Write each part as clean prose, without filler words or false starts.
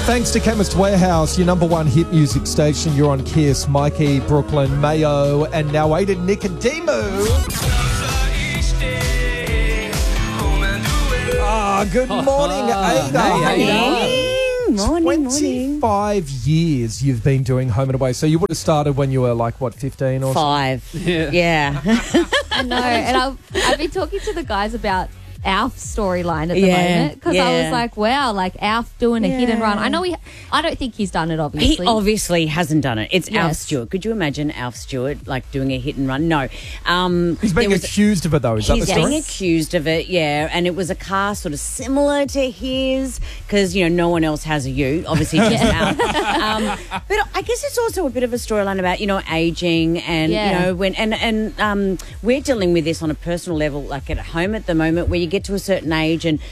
Thanks to Chemist Warehouse, your number one hit music station. You're on Kiss, Mikey, Brooklyn, Mayo, and now Aiden Nicodemo. Good morning, Ada. Hey, morning. 25 years you've been doing Home and Away. So you would have started when you were 15 or 5. Yeah. I know. And I've been talking to the guys about Alf's storyline at the moment because I was like, wow, Alf doing a hit and run. I know I don't think he's done it, obviously. He obviously hasn't done it. It's Yes. Alf Stewart. Could you imagine Alf Stewart doing a hit and run? No. He's being accused of it, though. Is that the He's story? being accused of it, yeah. And it was a car sort of similar to his because, no one else has a ute, obviously just Alf. But I guess it's also a bit of a storyline about, aging and, when we're dealing with this on a personal level, at home at the moment where you get to a certain age and,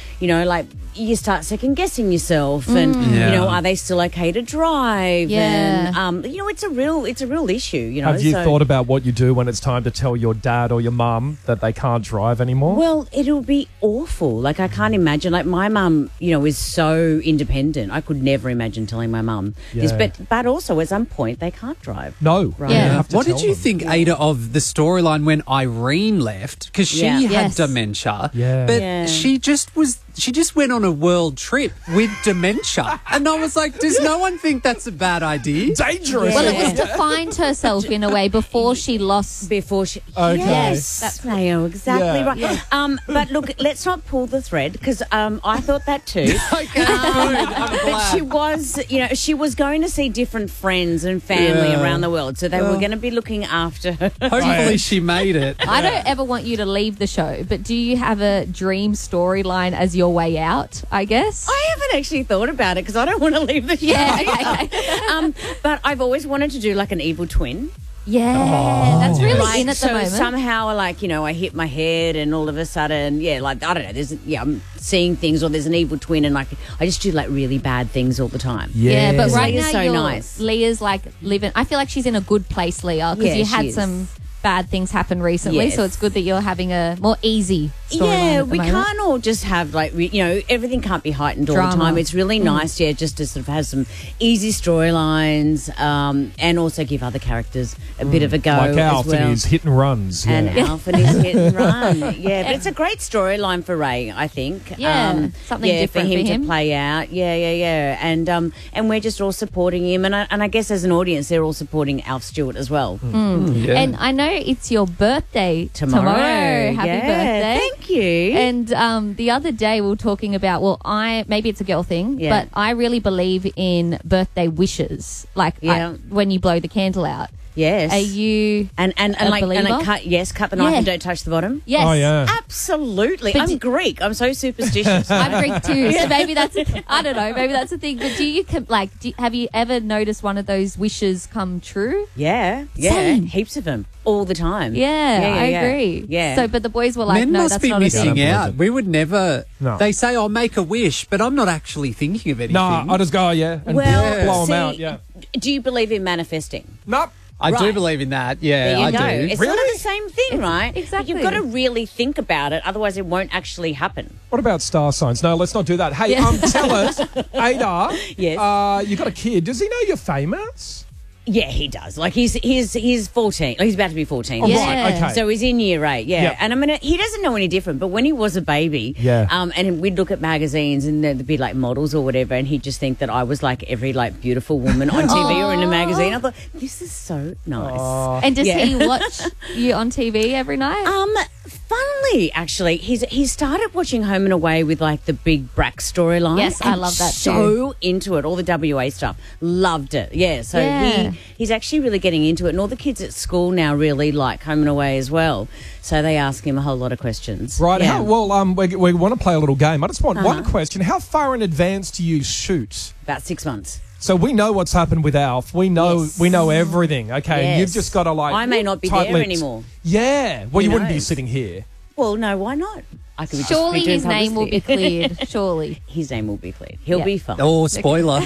you start second guessing yourself and, are they still okay to drive? Yeah. And, it's a real issue, Have you thought about what you do when it's time to tell your dad or your mum that they can't drive anymore? Well, it'll be awful. I can't imagine. My mum, is so independent. I could never imagine telling my mum this. But also, at some point, they can't drive. No. Right. Yeah. You have to What tell did you them. think, Ada, of the storyline when Irene left? Because she had Yes. dementia, Yeah. but Yeah. she just went on a world trip with dementia. And I was like, does no one think that's a bad idea? Dangerous. Well, it was to find herself in a way before she lost. Before she... Okay. Yes, that's Mayo, exactly Yeah. right. Yeah. But look, let's not pull the thread because I thought that too. Okay, good. I'm But glad. she was going to see different friends and family Yeah. around the world, so they were going to be looking after her. Hopefully she made it. I don't ever want you to leave the show, but do you have a dream storyline as your way out, I guess? I haven't actually thought about it because I don't want to leave the show. Yeah, okay. But I've always wanted to do an evil twin. Yeah, that's really in at the so moment. somehow, I hit my head and all of a sudden, I don't know, I'm seeing things or there's an evil twin and I just do really bad things all the time. Yeah, but Yeah. right Leah's now so you're, nice. Leah's living. I feel like she's in a good place, Leah, because Yeah, you she had is. some bad things happen recently, Yes. so it's good that you're having a more easy storyline. Yeah, at the we moment. can't all just have everything can't be heightened all Drama. the time. It's really nice, just to sort of have some easy storylines and also give other characters a bit of a go Like Alf as well. and his hit and runs. And Yeah. Alf and his hit and run. Yeah, but it's a great storyline for Ray, I think. Yeah, something different for him for him. to play out. Yeah. And we're just all supporting him. And I guess as an audience, they're all supporting Alf Stewart as well. Yeah. And I know it's your birthday tomorrow. Happy birthday. Thank you. And the other day we were talking about, maybe it's a girl thing, Yeah. but I really believe in birthday wishes. When you blow the candle out. yes. Are you and believer? cut the knife Yeah. and don't touch the bottom. Yes. Oh, yeah. Absolutely. But I'm Greek. I'm so superstitious. I'm Greek too, so maybe that's I don't know, maybe that's the thing. But have you ever noticed one of those wishes come true? Yeah. Same. Heaps of them all the time. Yeah, I agree. Yeah. So, but the boys were like, Men no, must that's be not a missing thing. out. We would never. No. They say, "I'll make a wish," but I'm not actually thinking of anything. No, I just go, and Well, blow them see, out, yeah. Do you believe in manifesting? Nope. I do Right. believe in that. Yeah, There you I go. do. It's Really? sort of the same thing, right? exactly. You've got to really think about it, otherwise it won't actually happen. What about star signs? No, let's not do that. Hey, tell us, Ada. Yes. You got a kid. Does he know you're famous? Yeah, he does. He's 14. He's about to be 14. Oh, Yeah. right, okay. So he's in year 8, yeah. Yep. And he doesn't know any different, but when he was a baby, Yeah. and we'd look at magazines and there'd be models or whatever, and he'd just think that I was every beautiful woman on TV or in a magazine. I thought, this is so nice. And does Yeah. he watch you on TV every night? Funnily, actually, he started watching Home and Away with the big Brack storyline. Yes, I and love that so into it, all the WA stuff. Loved it. Yeah, so Yeah. he's actually really getting into it, and all the kids at school now really like Home and Away as well. So they ask him a whole lot of questions. Right. Yeah. We want to play a little game. I just want one question. How far in advance do you shoot? About 6 months. So we know what's happened with Alf. We know everything. Okay, Yes. you've just got to I may not be there tight-lipped. anymore. Yeah. Well, you Who wouldn't be knows? sitting here. Well, no, why not? I could just Surely be doing his name will be publicity. cleared. Surely. His name will be cleared. He'll Yeah. be fine. Oh, spoiler.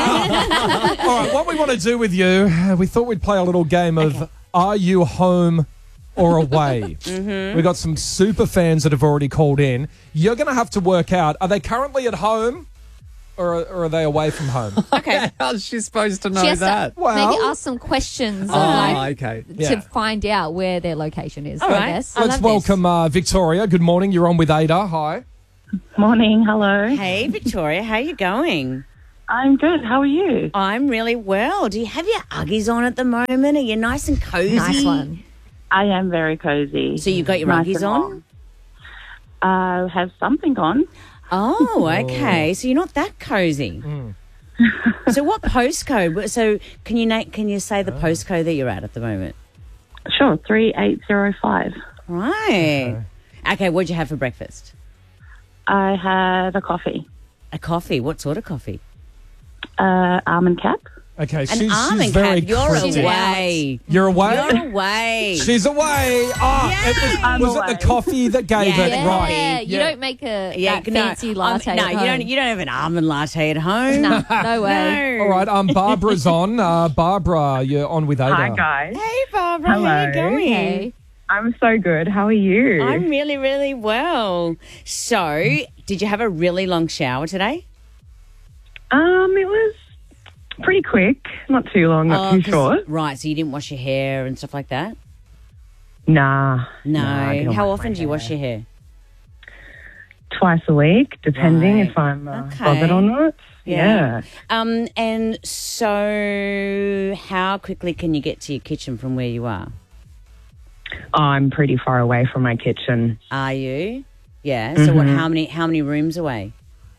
Yeah. All right. What we want to do with you, we thought we'd play a little game of Are You Home or Away? We've got some super fans that have already called in. You're going to have to work out, are they currently at home or are they away from home? Okay. How's she supposed to know She has that? to Well- maybe ask some questions Okay. Yeah. to find out where their location is, All I right. guess. I Let's love welcome Victoria. Good morning. You're on with Ada. Hi. Morning, hello. Hey, Victoria, how you going? I'm good. How are you? I'm really well. Do you have your Uggies on at the moment? Are you nice and cozy? Nice one. I am very cozy. So you got your Nice Uggies and on? warm. Have something on. Oh, okay. So you're not that cozy. So what postcode? So can you say the postcode that you're at the moment? Sure, 3805. Right. Okay, what'd you have for breakfast? I had a coffee. A coffee. What sort of coffee? Almond cap. Okay, An she's almond very cap. You're cryptic. away. You're away? You're away. She's away. I'm Was it away. the coffee that gave it? Yeah, Right. you don't make that no, fancy latte. no, at you home. don't. You don't have an almond latte at home. No, no way. No. All right, Barbara's on. Barbara, you're on with Ada. Hi, guys. Hey, Barbara. How you Hello. going? Okay. I'm so good. How are you? I'm really, really well. So, did you have a really long shower today? It was pretty quick. Not too long, not too 'cause- short. Right, so you didn't wash your hair and stuff like that? Nah. No. I didn't How wash often my do you wash hair. your hair? Twice a week, depending Right. if I'm Okay. bothered or not. Yeah. Yeah. And so how quickly can you get to your kitchen from where you are? I'm pretty far away from my kitchen. Are you? Yeah. So what? How many rooms away?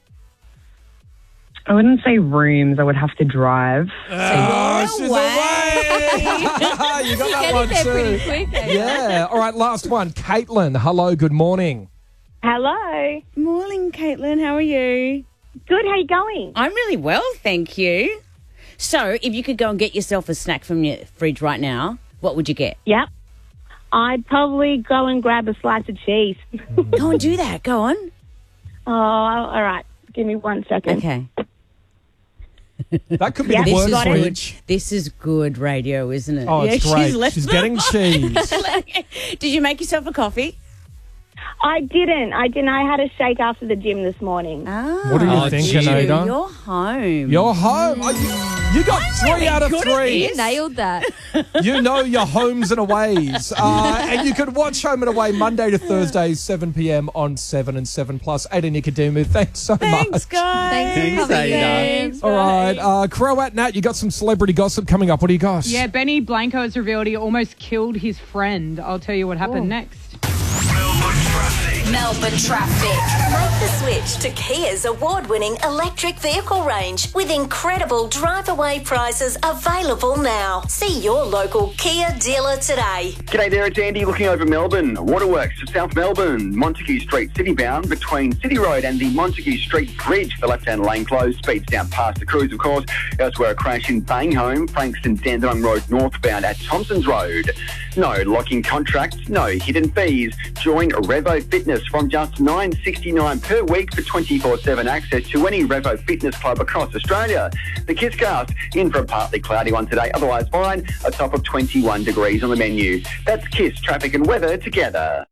I wouldn't say rooms. I would have to drive. Oh, she's away. You got that Get one in there pretty too. quick. eh? Yeah. All right, last one. Caitlin, hello, good morning. Hello. Morning, Caitlin. How are you? Good. How you going? I'm really well, thank you. So, if you could go and get yourself a snack from your fridge right now, what would you get? Yep. I'd probably go and grab a slice of cheese. Go and do that. Go on. Oh, all right. Give me 1 second. Okay. That could be Yeah, the This worst is good. fridge. This is good radio, isn't it? Oh, it's great. left She's the- getting cheese. Did you make yourself a coffee? I didn't. I had a shake after the gym this morning. Ah, What are you Oh, thinking, gee. Ada? You're home. You're home. You got 3 out of good at 3. You nailed that. You know your homes and aways. And you can watch Home and Away Monday to Thursday, 7 p.m. on 7 and 7 Plus. Ada Nicodemus, thanks so Thanks, much. guys. Thanks for coming Ada. in. All right, Croat Nat, you got some celebrity gossip coming up. What do you got? Yeah, Benny Blanco has revealed he almost killed his friend. I'll tell you what happened next. Melbourne traffic. Make the switch to Kia's award-winning electric vehicle range with incredible drive-away prices available now. See your local Kia dealer today. G'day there, it's Andy looking over Melbourne. Waterworks to South Melbourne, Montague Street citybound between City Road and the Montague Street Bridge. The left-hand lane closed, speeds down past the cruise, of course. Elsewhere, a crash in Banghome, Frankston Dandenong Road northbound at Thompson's Road. No locking contracts, no hidden fees. Join Revo Fitness from just $9.69 per week for 24/7 access to any Revo Fitness club across Australia. The Kisscast in for a partly cloudy one today, otherwise fine, a top of 21 degrees on the menu. That's Kiss, traffic and weather together.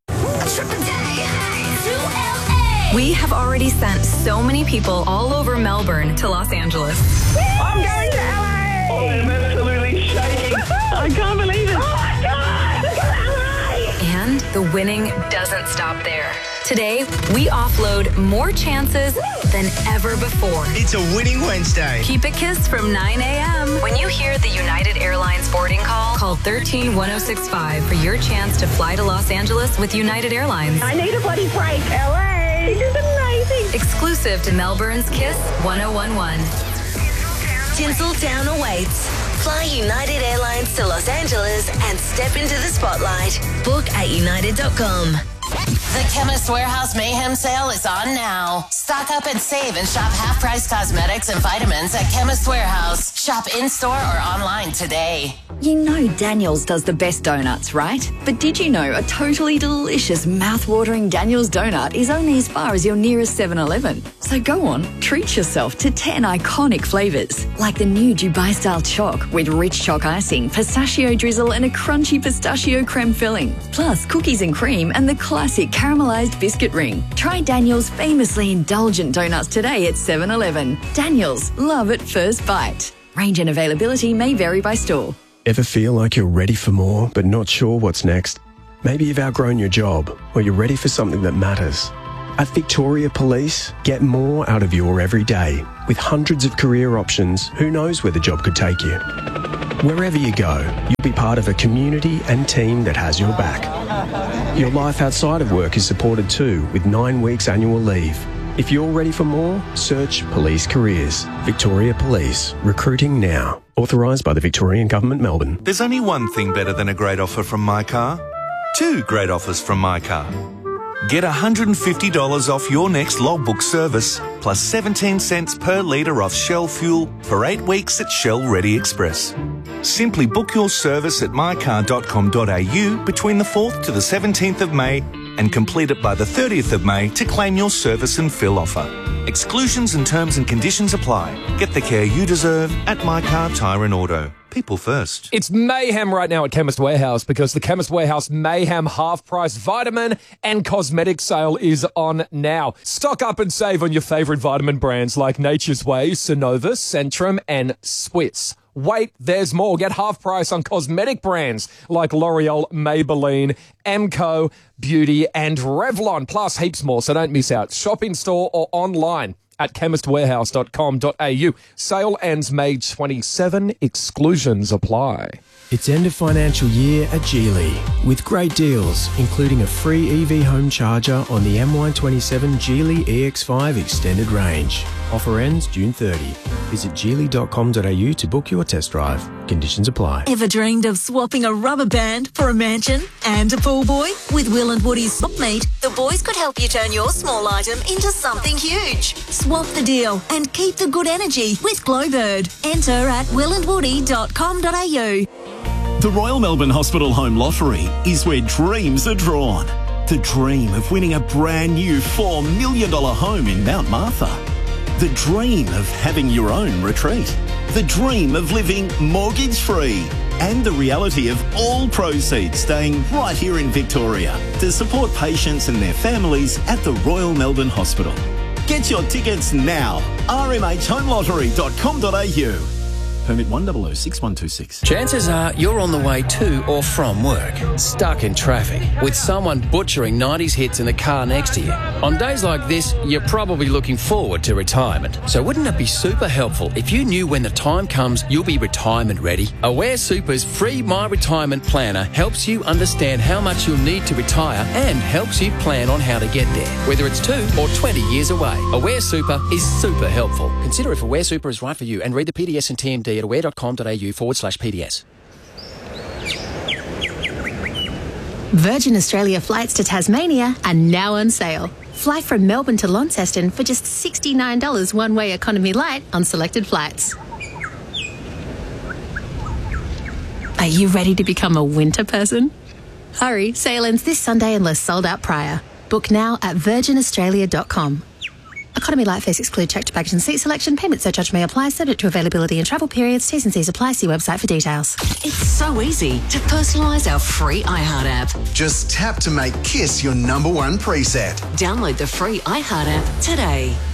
We have already sent so many people all over Melbourne to Los Angeles. I'm going to LA. I'm absolutely shaking. I can't believe it. Oh, my God. Look at LA. And the winning doesn't stop there. Today, we offload more chances than ever before. It's a winning Wednesday. Keep it Kiss from 9 a.m. When you hear the United Airlines boarding call 131065 for your chance to fly to Los Angeles with United Airlines. I need a bloody break. LA. This is amazing. Exclusive to Melbourne's Kiss 1011. Tinseltown awaits. Fly United Airlines to Los Angeles and step into the spotlight. Book at united.com. The Chemist Warehouse Mayhem Sale is on now. Stock up and save and shop half-price cosmetics and vitamins at Chemist Warehouse. Shop in-store or online today. You know Daniel's does the best donuts, right? But did you know a totally delicious, mouth-watering Daniel's donut is only as far as your nearest 7-Eleven? So go on, treat yourself to 10 iconic flavours, like the new Dubai-style choc with rich choc icing, pistachio drizzle and a crunchy pistachio creme filling, plus cookies and cream and the classic caramelised biscuit ring. Try Daniel's famously indulgent donuts today at 7-Eleven. Daniel's, love at first bite. Range and availability may vary by store. Ever feel like you're ready for more but not sure what's next? Maybe you've outgrown your job or you're ready for something that matters. At Victoria Police, get more out of your everyday. With hundreds of career options, who knows where the job could take you? Wherever you go, you'll be part of a community and team that has your back. Your life outside of work is supported too, with 9 weeks annual leave. If you're ready for more, search Police Careers. Victoria Police. Recruiting now. Authorised by the Victorian Government, Melbourne. There's only one thing better than a great offer from My Car. 2 great offers from My Car. Get $150 off your next logbook service, plus 17 cents per litre off Shell fuel for 8 weeks at Shell Ready Express. Simply book your service at mycar.com.au between the 4th to the 17th of May and complete it by the 30th of May to claim your service and fill offer. Exclusions and terms and conditions apply. Get the care you deserve at My Car Tyre and Auto. People first. It's mayhem right now at Chemist Warehouse because the Chemist Warehouse Mayhem half-price vitamin and cosmetic sale is on now. Stock up and save on your favourite vitamin brands like Nature's Way, Synovus, Centrum and Swiss. Wait, there's more. Get half price on cosmetic brands like L'Oreal, Maybelline, Amco, Beauty and Revlon, plus heaps more, so don't miss out. Shop in store or online at chemistwarehouse.com.au. Sale ends May 27. Exclusions apply. It's end of financial year at Geely with great deals, including a free EV home charger on the MY27 Geely EX5 extended range. Offer ends June 30. Visit geely.com.au to book your test drive. Conditions apply. Ever dreamed of swapping a rubber band for a mansion and a pool boy? With Will and Woody's Swap Meet, the boys could help you turn your small item into something huge. Swap the deal and keep the good energy with Glowbird. Enter at willandwoody.com.au. The Royal Melbourne Hospital Home Lottery is where dreams are drawn. The dream of winning a brand new $4 million home in Mount Martha. The dream of having your own retreat. The dream of living mortgage-free. And the reality of all proceeds staying right here in Victoria to support patients and their families at the Royal Melbourne Hospital. Get your tickets now. rmhhomelottery.com.au. Permit 1006-126. Chances are you're on the way to or from work, stuck in traffic, with someone butchering 90s hits in the car next to you. On days like this, you're probably looking forward to retirement. So wouldn't it be super helpful if you knew when the time comes you'll be retirement ready? Aware Super's free My Retirement Planner helps you understand how much you'll need to retire and helps you plan on how to get there, whether it's 2 or 20 years away. Aware Super is super helpful. Consider if Aware Super is right for you and read the PDS and TMD at aware.com.au/PDS. Virgin Australia flights to Tasmania are now on sale. Fly from Melbourne to Launceston for just $69 one-way economy light on selected flights. Are you ready to become a winter person? Hurry, sale ends this Sunday unless sold out prior. Book now at virginaustralia.com. Economy light fares exclude checked baggage and seat selection. Payment surcharge may apply, subject to availability and travel periods. T's and C's apply. See website for details. It's so easy to personalise our free iHeart app. Just tap to make Kiss your #1 preset. Download the free iHeart app today.